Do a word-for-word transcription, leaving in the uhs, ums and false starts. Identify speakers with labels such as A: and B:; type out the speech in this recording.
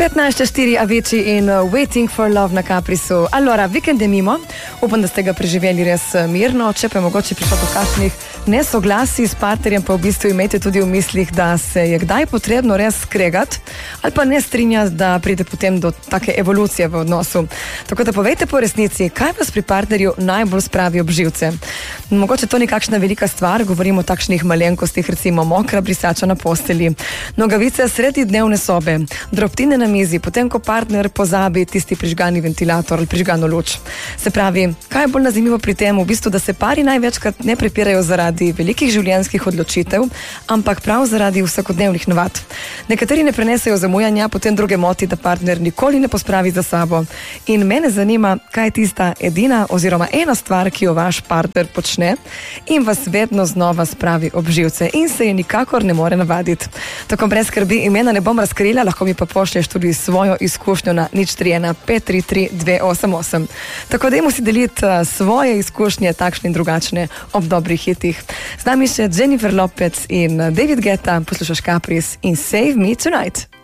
A: petnajst štiri Avicii in Waiting for Love na Caprisu. Allora, vikend je mimo, upam, da ste ga preživeli res mirno, če pa je mogoče prišlo do kakšnih nesoglasij s partnerjem, pa v bistvu imejte tudi v mislih, da se je kdaj potrebno res skregati ali pa ne strinjati, da pride potem do take evolucije v odnosu. Tako da povejte po resnici, kaj vas pri partnerju najbolj spravi ob živce. Mogoče to ni kakšna velika stvar, govorimo o takšnih malenkostih, recimo mokra brisača na posteli, nogavice sredi dnevne sobe, drobtine na mizi, potem ko partner pozabi tisti prižgani ventilator ali prižgano luč. Se pravi, kaj je bolj nazimivo pri tem, v bistvu, da se pari največkrat ne prepirajo zaradi velikih življenjskih odločitev, ampak prav zaradi vsakodnevnih navad. Nekateri ne prenesejo zamujanja, potem druge moti, da partner nikoli ne pospravi za sabo. In mene zanima, kaj je tista edina oziroma ena stvar, ki jo vaš partner počne in vas vedno znova spravi ob živce in se je nikakor ne more navaditi. Tako brez skrbi, imena ne bom razkrila, lahko mi pa pošlješ tudi svojo izkušnjo na nič tri ena pet tri tri dve osem osem. Tako dajmo si deliti svoje izkušnje, takšne in drugačne, ob dobrih hitih. Z nami še Jennifer Lopez in David Guetta, poslušaš Capris in Save Me Tonight.